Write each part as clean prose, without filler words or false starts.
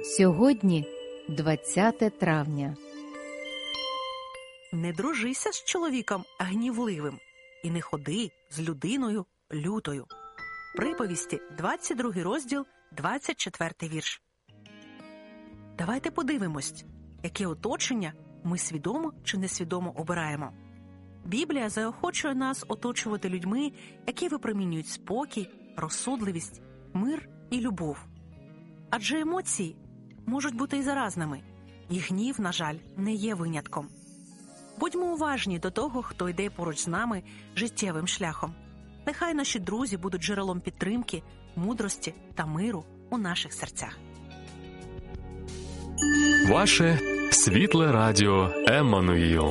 Сьогодні 20 травня. Не дружися з чоловіком гнівливим і не ходи з людиною лютою. Приповісті, 22 розділ, 24 вірш. Давайте подивимось, яке оточення ми свідомо чи несвідомо обираємо. Біблія заохочує нас оточувати людьми, які випромінюють спокій, розсудливість, мир і любов. Адже емоції можуть бути і заразними, і гнів, на жаль, не є винятком. Будьмо уважні до того, хто йде поруч з нами життєвим шляхом. Нехай наші друзі будуть джерелом підтримки, мудрості та миру у наших серцях. Ваше світле радіо Еммануїл.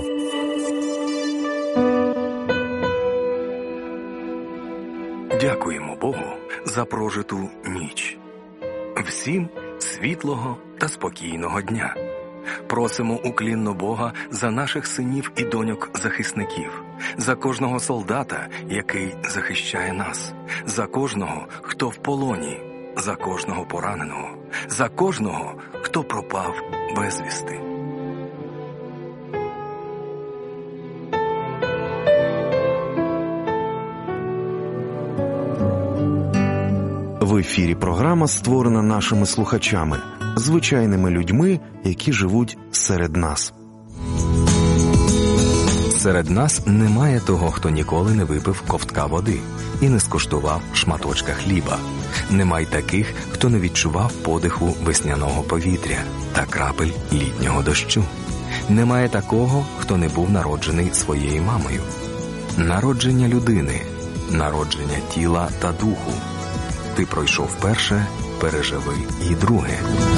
Дякуємо Богу за прожиту ніч. Всім світлого та спокійного дня. Просимо уклінно Бога за наших синів і доньок-захисників, за кожного солдата, який захищає нас, за кожного, хто в полоні, за кожного пораненого, за кожного, хто пропав безвісти. В ефірі програма створена нашими слухачами, звичайними людьми, які живуть серед нас. Серед нас немає того, хто ніколи не випив ковтка води і не скуштував шматочка хліба. Немає таких, хто не відчував подиху весняного повітря та крапель літнього дощу. Немає такого, хто не був народжений своєю мамою. Народження людини, народження тіла та духу. Ти пройшов перше, переживи і друге.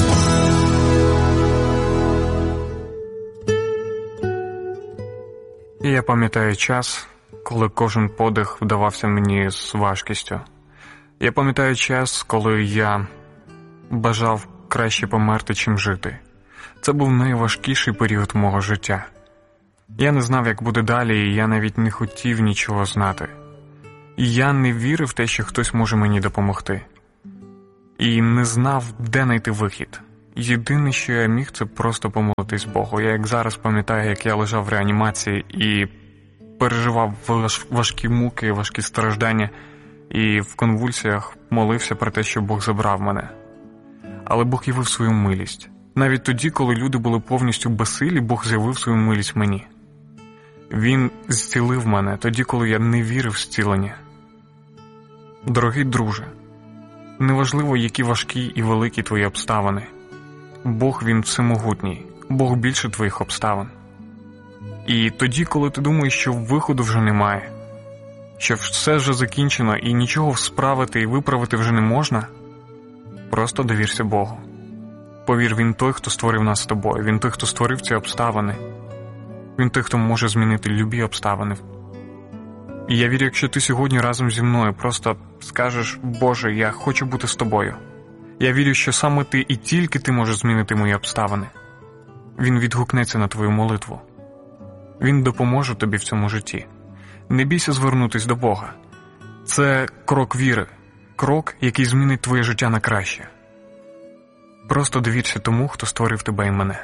Я пам'ятаю час, коли кожен подих вдавався мені з важкістю. Я пам'ятаю час, коли я бажав краще померти, чим жити. Це був найважкіший період мого життя. Я не знав, як буде далі, і я навіть не хотів нічого знати. І я не вірив в те, що хтось може мені допомогти. І не знав, де знайти вихід. Єдине, що я міг, це просто помолитись Богу. Я як зараз пам'ятаю, як я лежав в реанімації і переживав важкі муки, важкі страждання, і в конвульсіях молився про те, щоб Бог забрав мене. Але Бог явив свою милість. Навіть тоді, коли люди були повністю безсилі, Бог з'явив свою милість мені. Він зцілив мене тоді, коли я не вірив в зцілення. Дорогий друже, неважливо, які важкі і великі твої обставини. Бог, Він всемогутній. Бог більше твоїх обставин. І тоді, коли ти думаєш, що виходу вже немає, що все вже закінчено і нічого справити і виправити вже не можна, просто довірся Богу. Повір, Він той, хто створив нас з тобою. Він той, хто створив ці обставини. Він той, хто може змінити любі обставини. І я вірю, якщо ти сьогодні разом зі мною просто скажеш: Боже, я хочу бути з тобою. Я вірю, що саме ти і тільки ти можеш змінити мої обставини. Він відгукнеться на твою молитву. Він допоможе тобі в цьому житті. Не бійся звернутись до Бога. Це крок віри. Крок, який змінить твоє життя на краще. Просто довірся тому, хто створив тебе і мене.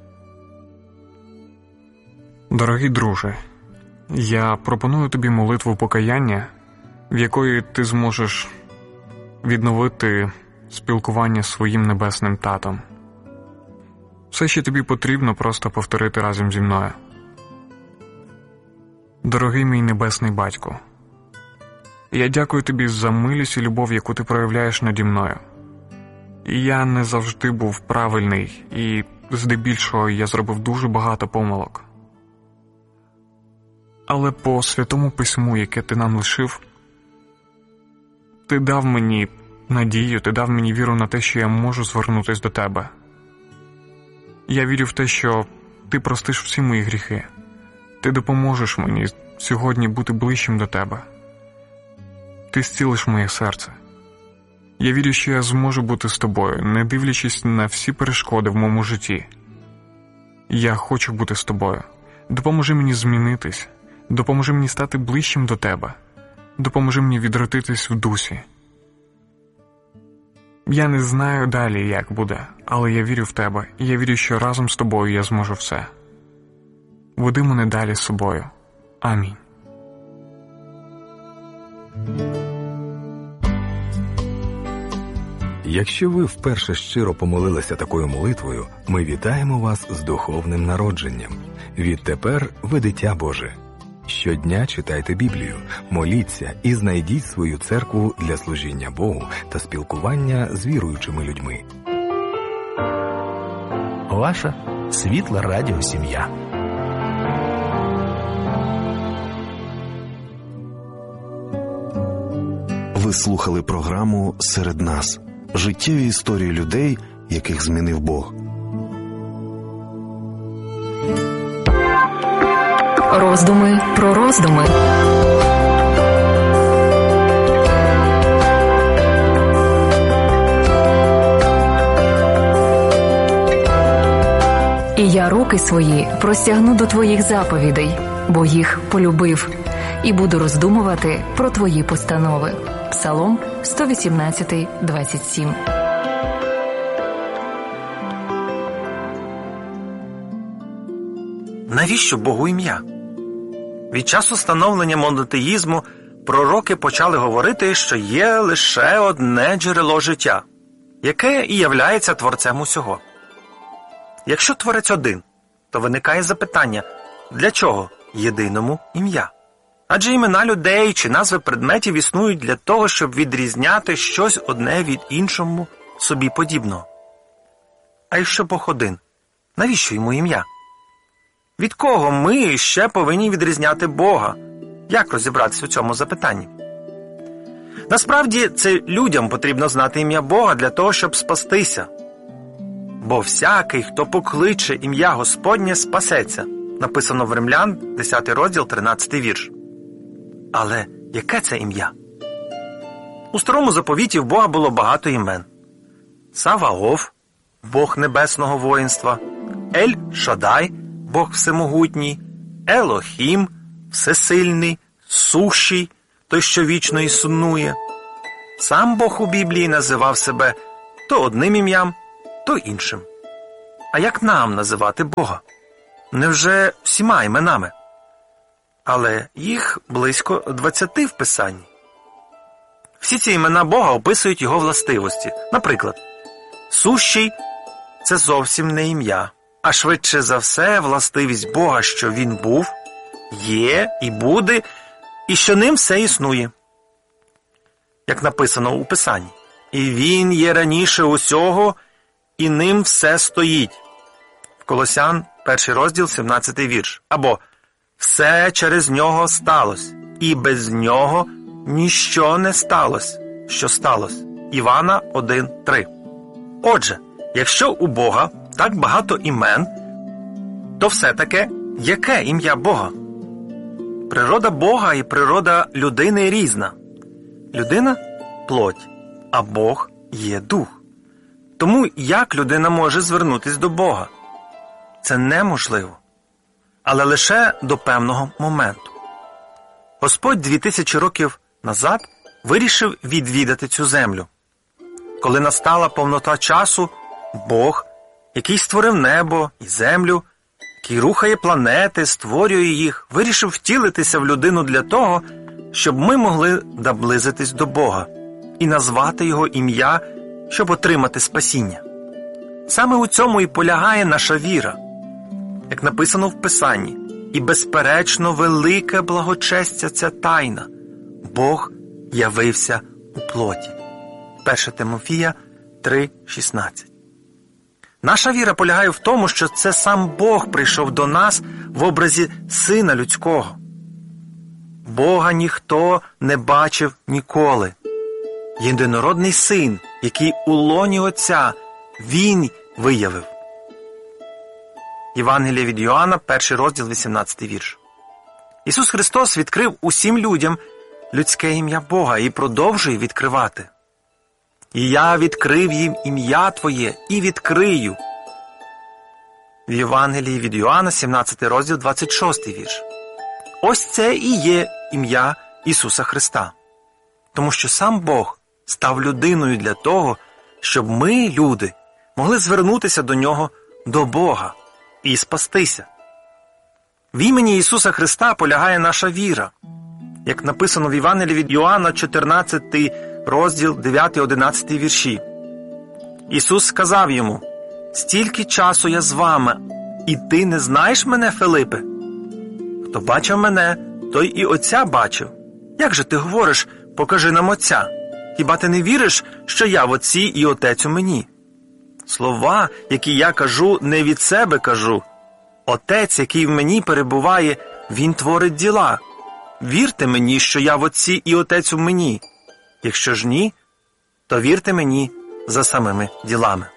Дорогий друже, я пропоную тобі молитву покаяння, в якої ти зможеш відновити спілкування з своїм небесним татом. Все, що тобі потрібно, просто повторити разом зі мною. Дорогий мій небесний батько, я дякую тобі за милість і любов, яку ти проявляєш наді мною. І я не завжди був правильний, і здебільшого я зробив дуже багато помилок. Але по Святому Письму, яке ти нам лишив, ти дав мені надію, ти дав мені віру на те, що я можу звернутися до тебе. Я вірю в те, що ти простиш всі мої гріхи. Ти допоможеш мені сьогодні бути ближчим до тебе. Ти зцілиш моє серце. Я вірю, що я зможу бути з тобою, не дивлячись на всі перешкоди в моєму житті. Я хочу бути з тобою. Допоможи мені змінитись. Допоможи мені стати ближчим до тебе. Допоможи мені відродитись в дусі. Я не знаю далі, як буде, але я вірю в тебе, і я вірю, що разом з тобою я зможу все. Веди мене далі з собою. Амінь. Якщо ви вперше щиро помолилися такою молитвою, ми вітаємо вас з духовним народженням. Відтепер ви дитя Боже. Щодня читайте Біблію, моліться і знайдіть свою церкву для служіння Богу та спілкування з віруючими людьми. Ваша світла радіосім'я. Ви слухали програму «Серед нас» – життєві історії людей, яких змінив Бог. Роздуми про роздуми. І я руки свої простягну до твоїх заповідей, бо їх полюбив, і буду роздумувати про твої постанови. Псалом 118, 27. Навіщо Богу ім'я? Від часу становлення монотеїзму пророки почали говорити, що є лише одне джерело життя, яке і являється творцем усього. Якщо творець один, то виникає запитання, для чого єдиному ім'я? Адже імена людей чи назви предметів існують для того, щоб відрізняти щось одне від іншому собі подібного. А якщо Бог один, навіщо йому ім'я? Від кого ми ще повинні відрізняти Бога? Як розібратися у цьому запитанні? Насправді, це людям потрібно знати ім'я Бога для того, щоб спастися. Бо всякий, хто покличе ім'я Господнє, спасеться. Написано в Римлян, 10 розділ, 13 вірш. Але яке це ім'я? У Старому Заповіті в Бога було багато імен. Саваоф, Бог небесного воїнства, Ель-Шадай, Бог всемогутній, Елохім, всесильний, сущий, той, що вічно існує. Сам Бог у Біблії називав себе то одним ім'ям, то іншим. А як нам називати Бога? Невже всіма іменами? Але їх близько 20 в Писанні. Всі ці імена Бога описують його властивості. Наприклад, сущий – це зовсім не ім'я, а швидше за все властивість Бога, що Він був, є і буде, і що ним все існує. Як написано у Писанні. І Він є раніше усього, і ним все стоїть. В Колосян, 1 розділ, 17 вірш. Або все через нього сталося, і без нього ніщо не сталося, що сталося. Івана 1:3. Отже, якщо у Бога так багато імен, то все-таки яке ім'я Бога? Природа Бога і природа людини різна. Людина – плоть, а Бог є дух. Тому як людина може звернутися до Бога? Це неможливо. Але лише до певного моменту. Господь 2000 років назад вирішив відвідати цю землю. Коли настала повнота часу, Бог, який створив небо і землю, який рухає планети, створює їх, вирішив втілитися в людину для того, щоб ми могли наблизитись до Бога і назвати Його ім'я, щоб отримати спасіння. Саме у цьому і полягає наша віра. Як написано в Писанні, і безперечно велике благочестя ця тайна. Бог явився у плоті. 1 Тимофія 3:16. Наша віра полягає в тому, що це сам Бог прийшов до нас в образі Сина Людського. Бога ніхто не бачив ніколи. Єдинородний Син, який у лоні Отця, Він виявив. Євангеліє від Йоанна, 1 розділ, 18 вірш. Ісус Христос відкрив усім людям людське ім'я Бога і продовжує відкривати. «І я відкрив їм ім'я Твоє і відкрию». В Євангелії від Йоанна, 17 розділ, 26 вірш. Ось це і є ім'я Ісуса Христа. Тому що сам Бог став людиною для того, щоб ми, люди, могли звернутися до Нього, до Бога, і спастися. В імені Ісуса Христа полягає наша віра. Як написано в Євангелії від Йоанна, 14 розділ, 9-11 вірші. Ісус сказав йому: «Стільки часу я з вами, і ти не знаєш мене, Филипе? Хто бачив мене, той і Отця бачив. Як же ти говориш, покажи нам Отця? Хіба ти не віриш, що я в Отці і Отець у мені? Слова, які я кажу, не від себе кажу. Отець, який в мені перебуває, Він творить діла. Вірте мені, що я в Отці і Отець у мені. Якщо ж ні, то вірте мені за самими ділами».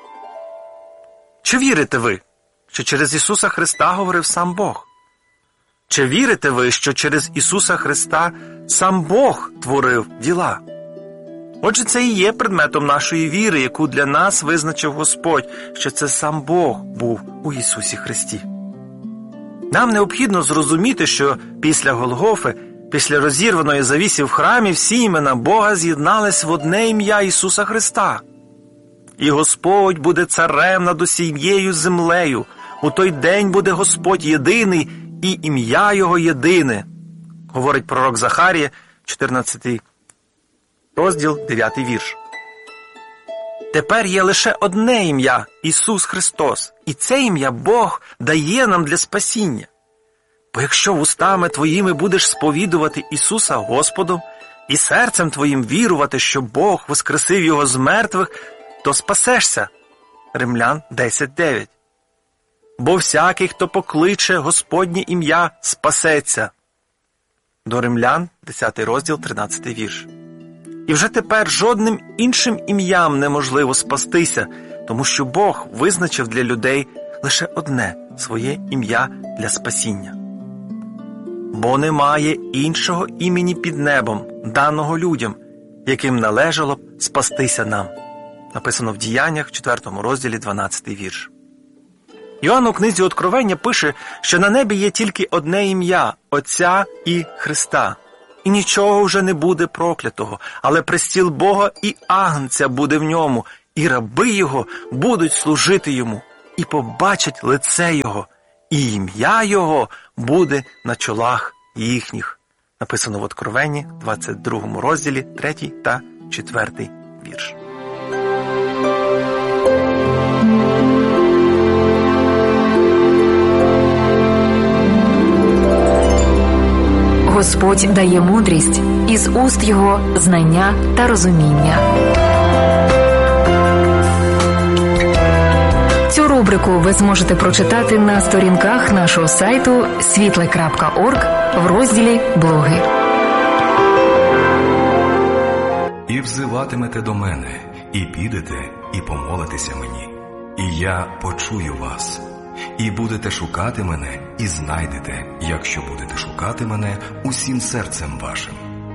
Чи вірите ви, що через Ісуса Христа говорив сам Бог? Чи вірите ви, що через Ісуса Христа сам Бог творив діла? Отже, це і є предметом нашої віри, яку для нас визначив Господь, що це сам Бог був у Ісусі Христі. Нам необхідно зрозуміти, що після Голгофи, після розірваної завіси в храмі, всі імена Бога з'єднались в одне ім'я Ісуса Христа. І Господь буде царем над усією землею. У той день буде Господь єдиний, і ім'я Його єдине, говорить пророк Захарія, 14 розділ, 9 вірш. Тепер є лише одне ім'я – Ісус Христос, і це ім'я Бог дає нам для спасіння. Бо якщо вустами твоїми будеш сповідувати Ісуса Господом і серцем твоїм вірувати, що Бог воскресив Його з мертвих, то спасешся. Римлян 10:9. Бо всякий, хто покличе Господнє ім'я, спасеться. До Римлян 10 розділ, 13 вірш. І вже тепер жодним іншим ім'ям неможливо спастися, тому що Бог визначив для людей лише одне своє ім'я для спасіння. Бо немає іншого імені під небом, даного людям, яким належало б спастися нам. Написано в Діяннях, 4 розділі, 12 вірш. Йоанн у книзі Откровення пише, що на небі є тільки одне ім'я – Отця і Христа. І нічого вже не буде проклятого, але престіл Бога і Агнця буде в ньому, і раби Його будуть служити Йому, і побачать лице Його, і ім'я Його буде на чолах їхніх. Написано в Откровенні, 22 розділі, 3 та 4 вірш. Господь дає мудрість, із уст Його знання та розуміння. Цю рубрику ви зможете прочитати на сторінках нашого сайту svitle.org в розділі «Блоги». «І взиватимете до мене, і підете, і помолитеся мені, і я почую вас. І будете шукати мене, і знайдете, якщо будете шукати мене усім серцем вашим».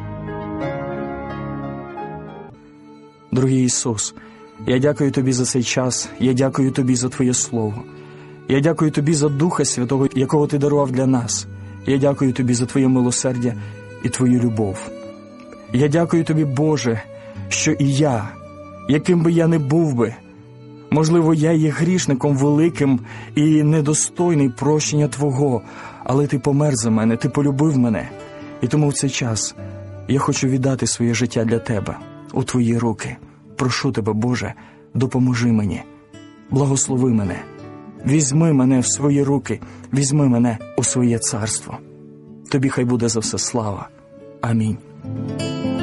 Дорогий Ісус, я дякую Тобі за цей час, я дякую Тобі за Твоє Слово. Я дякую Тобі за Духа Святого, якого Ти дарував для нас. Я дякую Тобі за Твоє милосердя і Твою любов. Я дякую Тобі, Боже, що і я, яким би я не був би, можливо, я є грішником великим і недостойний прощення Твого, але Ти помер за мене, Ти полюбив мене. І тому в цей час я хочу віддати своє життя для Тебе, у Твої руки. Прошу Тебе, Боже, допоможи мені, благослови мене, візьми мене в свої руки, візьми мене у своє царство. Тобі хай буде за все слава. Амінь.